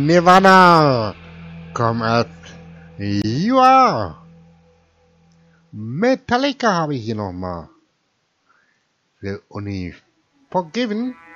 Nirvana. Komm at. Ja. Metallica habe ich hier nochmal. The Unforgiven.